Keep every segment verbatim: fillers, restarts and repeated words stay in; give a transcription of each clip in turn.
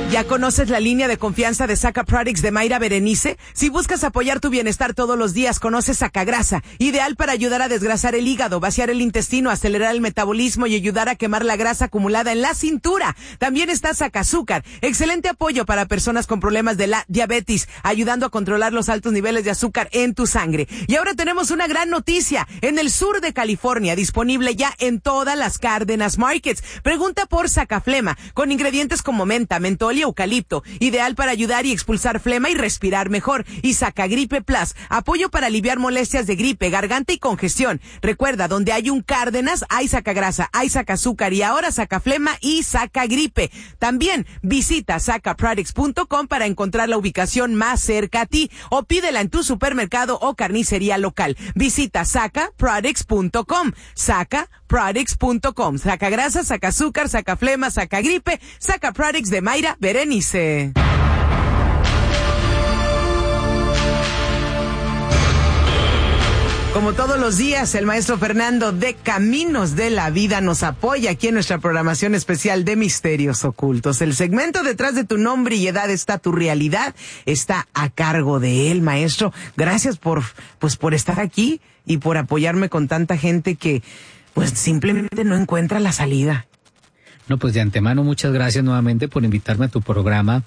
¿Ya conoces la línea de confianza de Saca Products de Mayra Berenice? Si buscas apoyar tu bienestar todos los días, conoce Sacagrasa, ideal para ayudar a desgrasar el hígado, vaciar el intestino, acelerar el metabolismo y ayudar a quemar la grasa acumulada en la cintura. También está Sacazúcar, excelente apoyo para personas con problemas de la diabetes, ayudando a controlar los altos niveles de azúcar en tu sangre. Y ahora tenemos una gran noticia, en el sur de California, disponible ya en todas las Cárdenas Markets. Pregunta por Sacaflema, con ingredientes como menta, mentol y eucalipto, ideal para ayudar y expulsar flema y respirar mejor. Y Sacagripe Plus, apoyo para aliviar molestias de gripe, garganta y congestión. Recuerda, donde hay un Cárdenas, hay Sacagrasa, hay Sacazúcar y ahora Sacaflema y Sacagripe. También visita saca products punto com para encontrar la ubicación más cerca a ti o pídela en tu supermercado o carnicería local. Visita saca products punto com, saca products punto com. Sacagrasa, Sacazúcar, Sacaflema, Sacagripe, Saca Products de Mayra Berenice. Como todos los días, el maestro Fernando de Caminos de la Vida nos apoya aquí en nuestra programación especial de Misterios Ocultos. El segmento Detrás de tu nombre y edad está tu realidad, está a cargo de él, maestro. Gracias por, pues, por estar aquí y por apoyarme con tanta gente que, pues, simplemente no encuentra la salida. No, pues de antemano muchas gracias nuevamente por invitarme a tu programa.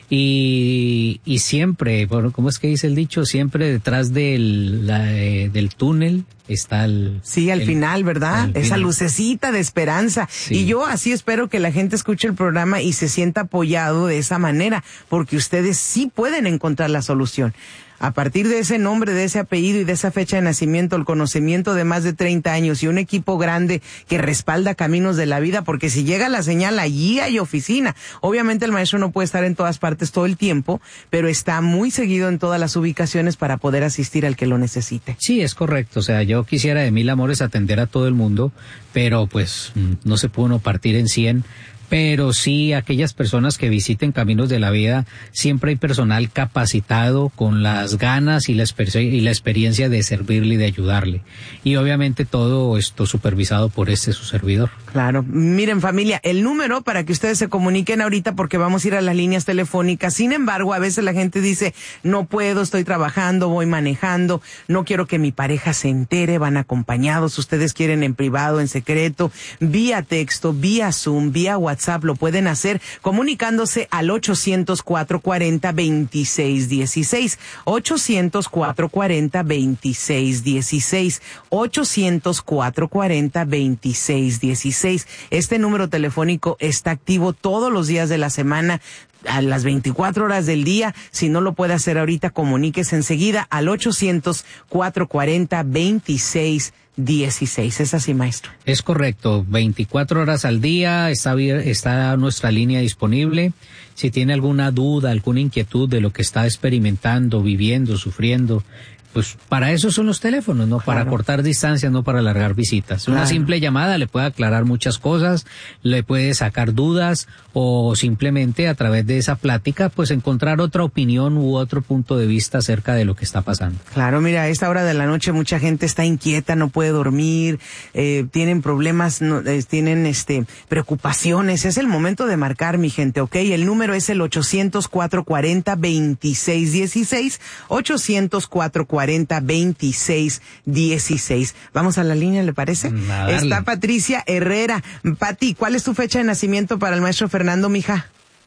Y, y siempre, bueno, ¿cómo es que dice el dicho? Siempre detrás del, la, eh, del túnel está el... Sí, al el, final, ¿verdad? Esa final. lucecita de esperanza. Sí. Y yo así espero que la gente escuche el programa y se sienta apoyado de esa manera, porque ustedes sí pueden encontrar la solución. A partir de ese nombre, de ese apellido y de esa fecha de nacimiento, el conocimiento de más de treinta años y un equipo grande que respalda Caminos de la Vida, porque si llega la señal, allí hay oficina. Obviamente el maestro no puede estar en todas partes todo el tiempo, pero está muy seguido en todas las ubicaciones para poder asistir al que lo necesite. Sí, es correcto. O sea, yo quisiera de mil amores atender a todo el mundo, pero pues no se puede uno partir en cien. Pero sí, aquellas personas que visiten Caminos de la Vida, siempre hay personal capacitado con las ganas y la, exper- y la experiencia de servirle y de ayudarle. Y obviamente todo esto supervisado por este su servidor. Claro. Miren, familia, el número para que ustedes se comuniquen ahorita, porque vamos a ir a las líneas telefónicas. Sin embargo, a veces la gente dice, no puedo, estoy trabajando, voy manejando, no quiero que mi pareja se entere, van acompañados, ustedes quieren en privado, en secreto, vía texto, vía Zoom, vía WhatsApp. Lo pueden hacer comunicándose al ochocientos, cuatrocientos cuarenta, veintiséis dieciséis. ochocientos, cuatrocientos cuarenta, veintiséis dieciséis. ochocientos, cuatrocientos cuarenta, veintiséis dieciséis. Este número telefónico está activo todos los días de la semana, a las veinticuatro horas del día. Si no lo puede hacer ahorita, comuníquese enseguida al ochocientos, cuatrocientos cuarenta, veintiséis dieciséis. ¿Es así, maestro? Es correcto. veinticuatro horas al día está, está nuestra línea disponible. Si tiene alguna duda, alguna inquietud de lo que está experimentando, viviendo, sufriendo, pues para eso son los teléfonos, ¿no? Claro. Para cortar distancias, no para alargar visitas. Claro. Una simple llamada le puede aclarar muchas cosas, le puede sacar dudas o simplemente a través de esa plática pues encontrar otra opinión u otro punto de vista acerca de lo que está pasando. Claro, mira, a esta hora de la noche mucha gente está inquieta, no puede dormir, eh, tienen problemas, no, eh, tienen este preocupaciones. Es el momento de marcar, mi gente, ¿ok? El número es el ochocientos, cuatrocientos cuarenta, veintiséis dieciséis, ochocientos, cuatrocientos cuarenta, veintiséis dieciséis. Vamos a la línea, ¿le parece? Dale. Está Patricia Herrera. Pati, ¿cuál es tu fecha de nacimiento para el maestro Fernando, mija?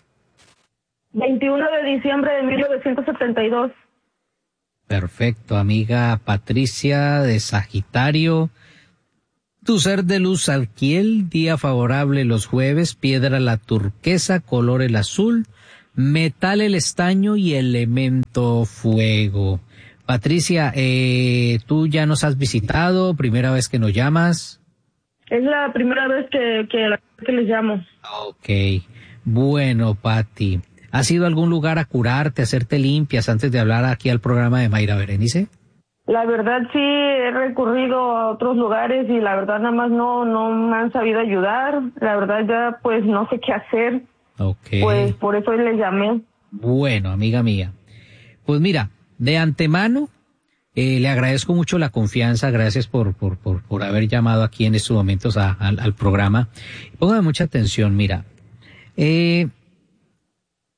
veintiuno de diciembre de mil novecientos setenta y dos. Perfecto, amiga Patricia de Sagitario. Tu ser de luz Alquiel, día favorable los jueves, piedra la turquesa, color el azul, metal el estaño y elemento fuego. Patricia, eh, ¿tú ya nos has visitado? ¿Primera vez que nos llamas? Es la primera vez que, que, que les llamo. Ok. Bueno, Pati, ¿has ido a algún lugar a curarte, a hacerte limpias antes de hablar aquí al programa de Mayra Berenice? La verdad sí, he recurrido a otros lugares y la verdad nada más no, no me han sabido ayudar. La verdad ya pues no sé qué hacer. Ok. Pues por eso les llamé. Bueno, amiga mía, pues mira, de antemano, eh, le agradezco mucho la confianza, gracias por, por, por, por haber llamado aquí en estos momentos a, a, al programa. Póngame mucha atención, mira, eh,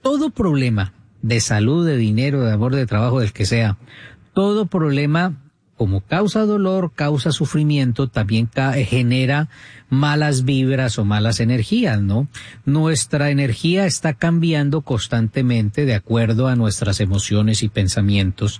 todo problema de salud, de dinero, de amor, de trabajo, del que sea, todo problema como causa dolor, causa sufrimiento, también ca- genera malas vibras o malas energías, ¿no? Nuestra energía está cambiando constantemente de acuerdo a nuestras emociones y pensamientos.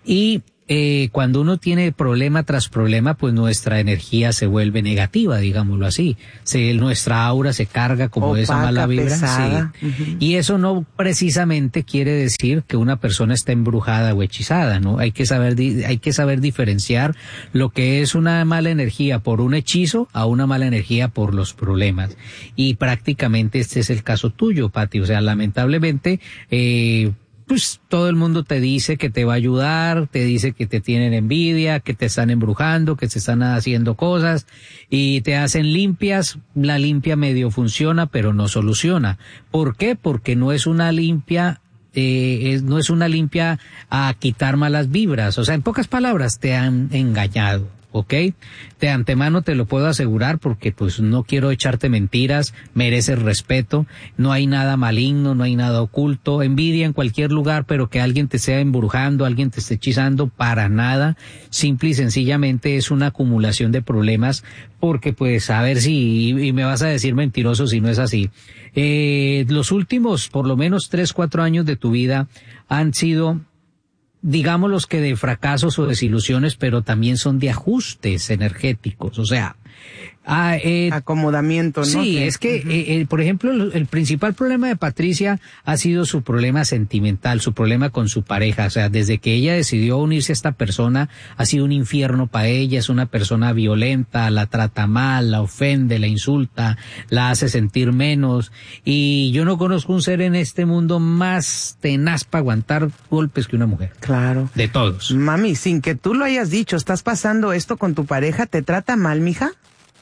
Y eh, cuando uno tiene problema tras problema, pues nuestra energía se vuelve negativa, digámoslo así. Se, nuestra aura se carga como Opaca, esa mala vibra. pesada. Sí. Uh-huh. Y eso no precisamente quiere decir que una persona está embrujada o hechizada, ¿no? Hay que saber, di- hay que saber diferenciar lo que es una mala energía por un hechizo a una mala energía por los problemas. Y prácticamente este es el caso tuyo, Pati. O sea, lamentablemente, eh, pues todo el mundo te dice que te va a ayudar, te dice que te tienen envidia, que te están embrujando, que se están haciendo cosas y te hacen limpias. La limpia medio funciona, pero no soluciona. ¿Por qué? Porque no es una limpia, eh, es, no es una limpia a quitar malas vibras. O sea, en pocas palabras, te han engañado. ¿Ok? De antemano te lo puedo asegurar porque pues no quiero echarte mentiras, mereces respeto, no hay nada maligno, no hay nada oculto, envidia en cualquier lugar, pero que alguien te esté embrujando, alguien te esté hechizando, para nada, simple y sencillamente es una acumulación de problemas, porque pues a ver si, y, y me vas a decir mentiroso si no es así. Eh, los últimos por lo menos tres, cuatro años de tu vida han sido, digamos, los que de fracasos o desilusiones, pero también son de ajustes energéticos, o sea, ah, eh, acomodamiento, ¿no? sí, Que, es que, uh-huh. eh, eh, por ejemplo, el, el principal problema de Patricia ha sido su problema sentimental, su problema con su pareja, o sea, desde que ella decidió unirse a esta persona, ha sido un infierno para ella, es una persona violenta, la trata mal, la ofende, la insulta, la hace sentir menos, y yo no conozco un ser en este mundo más tenaz para aguantar golpes que una mujer. Claro. De todos. Mami, sin que tú lo hayas dicho, ¿estás pasando esto con tu pareja? ¿Te trata mal, mija?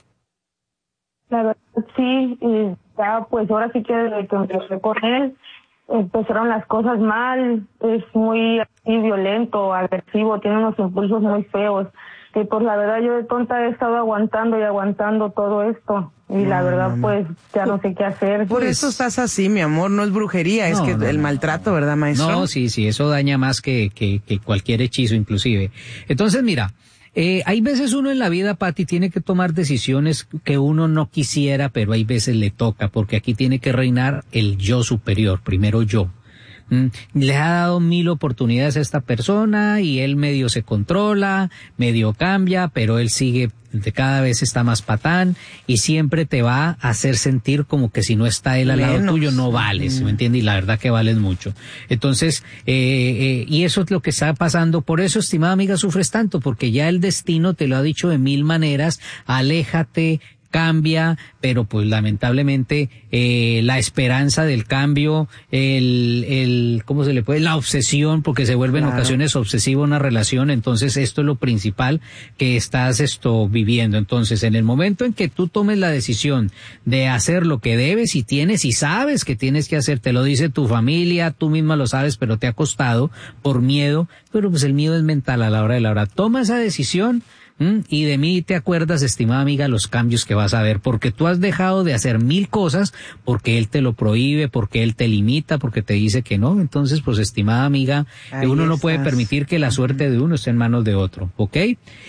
La verdad, sí, y ya pues ahora sí que desde que empecé con él, empezaron las cosas mal, es muy así, violento, agresivo, tiene unos impulsos muy feos, y pues la verdad yo de tonta he estado aguantando y aguantando todo esto, y la No, verdad mamá. pues ya no sé qué hacer. Por Pues- eso estás así, mi amor, no es brujería, es No, que no, el no, maltrato, ¿verdad, maestro? No, sí, sí, eso daña más que, que, que cualquier hechizo inclusive. Entonces, mira, eh, hay veces uno en la vida, Pati, tiene que tomar decisiones que uno no quisiera, pero hay veces le toca, porque aquí tiene que reinar el yo superior, primero yo. Mm, le ha dado mil oportunidades a esta persona y él medio se controla, medio cambia, pero él sigue, de cada vez está más patán y siempre te va a hacer sentir como que si no está él al lado Menos. tuyo no vales, ¿me entiendes? Y la verdad que vales mucho. Entonces, eh, eh, y eso es lo que está pasando. Por eso, estimada amiga, sufres tanto, porque ya el destino te lo ha dicho de mil maneras, aléjate, cambia, pero pues lamentablemente eh, la esperanza del cambio, el, el, ¿cómo se le puede? La obsesión, porque se vuelve en Claro. ocasiones obsesiva una relación, entonces esto es lo principal que estás esto viviendo. Entonces, en el momento en que tú tomes la decisión de hacer lo que debes y tienes y sabes que tienes que hacer, te lo dice tu familia, tú misma lo sabes, pero te ha costado por miedo, pero pues el miedo es mental a la hora de la hora. Toma esa decisión. ¿Mm? Y de mí te acuerdas, estimada amiga, los cambios que vas a ver, porque tú has dejado de hacer mil cosas, porque él te lo prohíbe, porque él te limita, porque te dice que no. Entonces, pues, estimada amiga, Ahí uno no puede estás. permitir que la suerte de uno esté en manos de otro, ¿ok?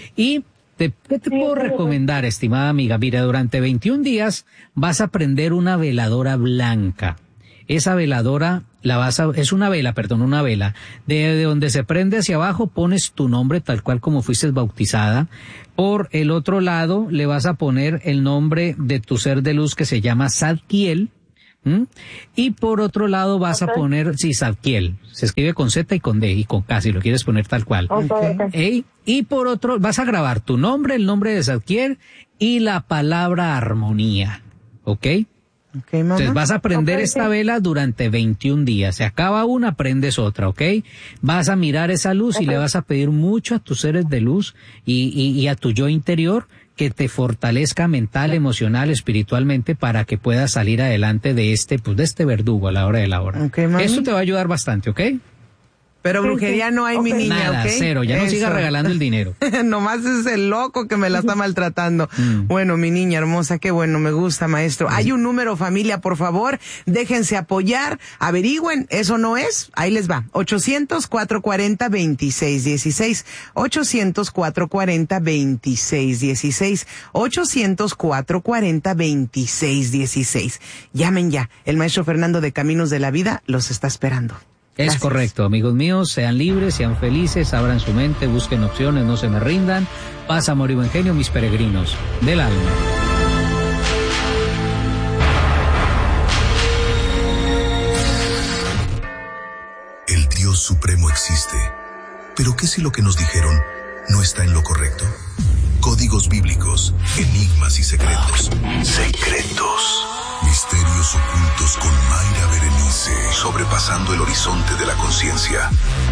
Y te, ¿qué te Sí, puedo sí, sí. recomendar, estimada amiga? Mira, durante veintiún días vas a prender una veladora blanca. Esa veladora la vas a, es una vela, perdón, una vela, de, de donde se prende hacia abajo pones tu nombre tal cual como fuiste bautizada. Por el otro lado le vas a poner el nombre de tu ser de luz que se llama Zadkiel. ¿Mm? Y por otro lado vas Ok. a poner, sí, Zadkiel, se escribe con Z y con D y con K si lo quieres poner tal cual. Ok, Ok. ok. Ey, y por otro, vas a grabar tu nombre, el nombre de Zadkiel y la palabra armonía, ¿ok? Ok, mamá. Entonces vas a prender Ok, esta sí. vela durante veintiún días. Se acaba una, prendes otra, ¿ok? Vas a mirar esa luz y Ok. le vas a pedir mucho a tus seres de luz y, y, y a tu yo interior que te fortalezca mental, emocional, espiritualmente para que puedas salir adelante de este, pues de este verdugo a la hora de la hora. Ok, mami. Esto te va a ayudar bastante, ¿ok? Pero brujería no hay, okay. mi niña, Nada, ¿ok? cero, ya no Eso. siga regalando el dinero. Nomás es el loco que me la está maltratando. Mm. Bueno, mi niña hermosa, qué bueno, me gusta, maestro. Sí. Hay un número, familia, por favor, déjense apoyar, averigüen, eso no es, ahí les va, ochocientos, cuatrocientos cuarenta, veintiséis dieciséis, ochocientos, cuatrocientos cuarenta, veintiséis dieciséis, ochocientos, cuatrocientos cuarenta, veintiséis dieciséis. Llamen ya, el maestro Fernando de Caminos de la Vida los está esperando. Es Gracias. Correcto, amigos míos, sean libres, sean felices, abran su mente, busquen opciones, no se me rindan. Paz, amor y buen genio, mis peregrinos del alma. El Dios Supremo existe, pero ¿qué si lo que nos dijeron no está en lo correcto? Códigos bíblicos, enigmas y secretos. Secretos. Misterios ocultos con Mayra Berenice, sobrepasando el horizonte de la conciencia.